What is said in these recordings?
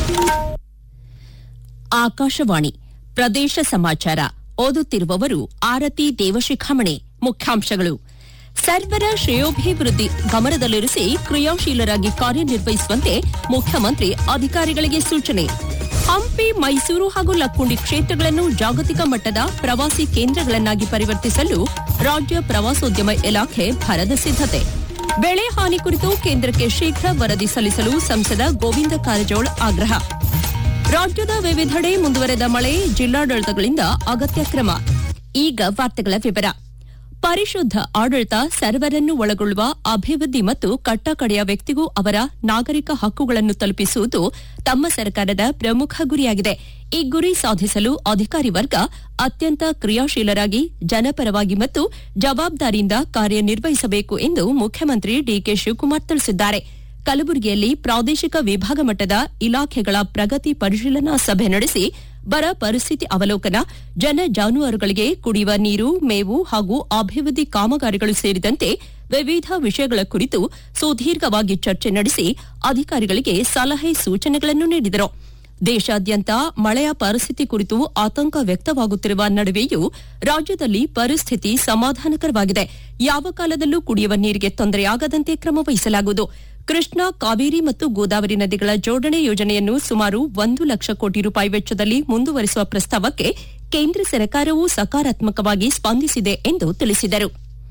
ಆಕಾಶವಾಣಿ ಪ್ರದೇಶ ಸಮಾಚಾರ ಓದುತ್ತಿರುವವರು ಆರತಿ ದೇವಶಿಖಾಮಣಿ. ಮುಖ್ಯಾಂಶಗಳು: ಸರ್ವರ ಶ್ರೇಯೋಭಿವೃದ್ಧಿ ಗಮನದಲ್ಲಿರಿಸಿ ಕ್ರಿಯಾಶೀಲರಾಗಿ ಕಾರ್ಯನಿರ್ವಹಿಸುವಂತೆ ಮುಖ್ಯಮಂತ್ರಿ ಅಧಿಕಾರಿಗಳಿಗೆ ಸೂಚನೆ. ಹಂಪಿ, ಮೈಸೂರು ಹಾಗೂ ಲಕ್ಕುಂಡಿ ಕ್ಷೇತ್ರಗಳನ್ನು ಜಾಗತಿಕ ಮಟ್ಟದ ಪ್ರವಾಸಿ ಕೇಂದ್ರಗಳನ್ನಾಗಿ ಪರಿವರ್ತಿಸಲು ರಾಜ್ಯ ಪ್ರವಾಸೋದ್ಯಮ ಇಲಾಖೆ ಭರದ ಸಿದ್ದತೆ. ಬೆಳೆ ಹಾನಿ ಕುರಿತು ಕೇಂದ್ರಕ್ಕೆ ಶೀಘ್ರ ವರದಿ ಸಲ್ಲಿಸಲು ಸಂಸದ ಗೋವಿಂದ ಕಾರಜೋಳ ಆಗ್ರಹ. ರಾಜ್ಯದ ವಿವಿಧೆಡೆ ಮುಂದುವರೆದ ಮಳೆ, ಜಿಲ್ಲಾಡಳಿತಗಳಿಂದ ಅಗತ್ಯ ಕ್ರಮ. ಈಗ ವಾರ್ತೆಗಳ ವಿವರ. ಪರಿಶುದ್ಧ ಆಡಳಿತ ಸರ್ವರನ್ನು ಒಳಗೊಳ್ಳುವ ಅಭಿವೃದ್ಧಿ ಮತ್ತು ಕಟ್ಟಕಡೆಯ ವ್ಯಕ್ತಿಗೂ ಅವರ ನಾಗರಿಕ ಹಕ್ಕುಗಳನ್ನು ತಲುಪಿಸುವುದು ತಮ್ಮ ಸರ್ಕಾರದ ಪ್ರಮುಖ ಗುರಿಯಾಗಿದೆ. ಈ ಗುರಿ ಸಾಧಿಸಲು ಅಧಿಕಾರಿ ವರ್ಗ ಅತ್ಯಂತ ಕ್ರಿಯಾಶೀಲರಾಗಿ, ಜನಪರವಾಗಿ ಮತ್ತು ಜವಾಬ್ದಾರಿಯಿಂದ ಕಾರ್ಯನಿರ್ವಹಿಸಬೇಕು ಎಂದು ಮುಖ್ಯಮಂತ್ರಿ ಡಿಕೆ ಶಿವಕುಮಾರ್ ತಿಳಿಸಿದ್ದಾರೆ. ಕಲಬುರಗಿಯಲ್ಲಿ ಪ್ರಾದೇಶಿಕ ವಿಭಾಗ ಮಟ್ಟದ ಇಲಾಖೆಗಳ ಪ್ರಗತಿ ಪರಿಶೀಲನಾ ಸಭೆ ನಡೆಸಿ ಬರ ಪರಿಸ್ಥಿತಿ ಅವಲೋಕನ, ಜನ ಜಾನುವಾರುಗಳಿಗೆ ಕುಡಿಯುವ ನೀರು, ಮೇವು ಹಾಗೂ ಅಭಿವೃದ್ಧಿ ಕಾಮಗಾರಿಗಳು ಸೇರಿದಂತೆ ವಿವಿಧ ವಿಷಯಗಳ ಕುರಿತು ಸುದೀರ್ಘವಾಗಿ ಚರ್ಚೆ ನಡೆಸಿ ಅಧಿಕಾರಿಗಳಿಗೆ ಸಲಹೆ ಸೂಚನೆಗಳನ್ನು ನೀಡಿದರು. ದೇಶಾದ್ಯಂತ ಮಳೆಯ ಪರಿಸ್ಥಿತಿ ಕುರಿತು ಆತಂಕ ವ್ಯಕ್ತವಾಗುತ್ತಿರುವ ನಡುವೆಯೂ ರಾಜ್ಯದಲ್ಲಿ ಪರಿಸ್ಥಿತಿ ಸಮಾಧಾನಕರವಾಗಿದೆ. ಯಾವ ಕಾಲದಲ್ಲೂ ಕುಡಿಯುವ ನೀರಿಗೆ ತೊಂದರೆಯಾಗದಂತೆ ಕ್ರಮ ವಹಿಸಲಾಗುವುದು. ಕೃಷ್ಣಾ, ಕಾವೇರಿ ಮತ್ತು ಗೋದಾವರಿ ನದಿಗಳ ಜೋಡಣೆ ಯೋಜನೆಯನ್ನು ಸುಮಾರು 1 ಲಕ್ಷ ಕೋಟಿ ರೂಪಾಯಿ ವೆಚ್ಚದಲ್ಲಿ ಮುಂದುವರಿಸುವ ಪ್ರಸ್ತಾವಕ್ಕೆ ಕೇಂದ್ರ ಸರ್ಕಾರವೂ ಸಕಾರಾತ್ಮಕವಾಗಿ ಸ್ಪಂದಿಸಿದೆ ಎಂದು ತಿಳಿಸಿದರು.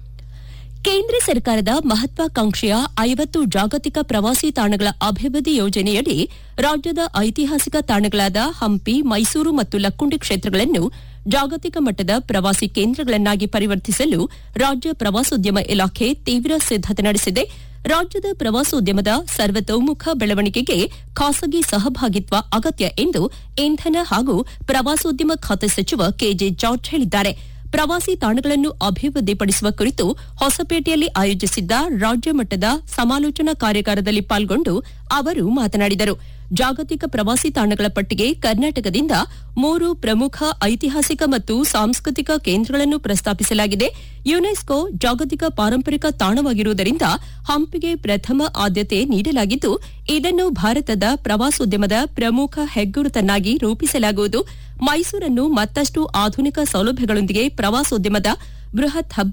ಕೇಂದ್ರ ಸರ್ಕಾರದ ಮಹತ್ವಾಕಾಂಕ್ಷೆಯ 50 ಜಾಗತಿಕ ಪ್ರವಾಸಿ ತಾಣಗಳ ಅಭಿವೃದ್ಧಿ ಯೋಜನೆಯಡಿ ರಾಜ್ಯದ ಐತಿಹಾಸಿಕ ತಾಣಗಳಾದ ಹಂಪಿ, ಮೈಸೂರು ಮತ್ತು ಲಕ್ಕುಂಡಿ ಕ್ಷೇತ್ರಗಳನ್ನು ಜಾಗತಿಕ ಮಟ್ಟದ ಪ್ರವಾಸಿ ಕೇಂದ್ರಗಳನ್ನಾಗಿ ಪರಿವರ್ತಿಸಲು ರಾಜ್ಯ ಪ್ರವಾಸೋದ್ಯಮ ಇಲಾಖೆ ತೀವ್ರ ಸಿದ್ದತೆ ನಡೆಸಿದೆ. ರಾಜ್ಯದ ಪ್ರವಾಸೋದ್ಯಮದ ಸರ್ವತೋಮುಖ ಬೆಳವಣಿಗೆಗೆ ಖಾಸಗಿ ಸಹಭಾಗಿತ್ವ ಅಗತ್ಯ ಎಂದು ಇಂಧನ ಹಾಗೂ ಪ್ರವಾಸೋದ್ಯಮ ಖಾತೆ ಸಚಿವ ಕೆಜೆ ಜಾರ್ಜ್ ಹೇಳಿದ್ದಾರೆ. ಪ್ರವಾಸಿ ತಾಣಗಳನ್ನು ಅಭಿವೃದ್ಧಿಪಡಿಸುವ ಕುರಿತು ಹೊಸಪೇಟೆಯಲ್ಲಿ ಆಯೋಜಿಸಿದ್ದ ರಾಜ್ಯ ಮಟ್ಟದ ಸಮಾಲೋಚನಾ ಕಾರ್ಯಾಗಾರದಲ್ಲಿ ಪಾಲ್ಗೊಂಡು ಅವರು ಮಾತನಾಡಿದರು. ಜಾಗತಿಕ ಪ್ರವಾಸಿ ತಾಣಗಳ ಪಟ್ಟಿಗೆ ಕರ್ನಾಟಕದಿಂದ 3 ಪ್ರಮುಖ ಐತಿಹಾಸಿಕ ಮತ್ತು ಸಾಂಸ್ಕೃತಿಕ ಕೇಂದ್ರಗಳನ್ನು ಪ್ರಸ್ತಾಪಿಸಲಾಗಿದೆ. ಯುನೆಸ್ಕೋ ಜಾಗತಿಕ ಪಾರಂಪರಿಕ ತಾಣವಾಗಿರುವುದರಿಂದ ಹಂಪಿಗೆ ಪ್ರಥಮ ಆದ್ಯತೆ ನೀಡಲಾಗಿದ್ದು, ಇದನ್ನು ಭಾರತದ ಪ್ರವಾಸೋದ್ಯಮದ ಪ್ರಮುಖ ಹೆಗ್ಗುರುತನ್ನಾಗಿ ರೂಪಿಸಲಾಗುವುದು. ಮೈಸೂರನ್ನು ಮತ್ತಷ್ಟು ಆಧುನಿಕ ಸೌಲಭ್ಯಗಳೊಂದಿಗೆ ಪ್ರವಾಸೋದ್ಯಮದ ಬೃಹತ್ ಹಬ್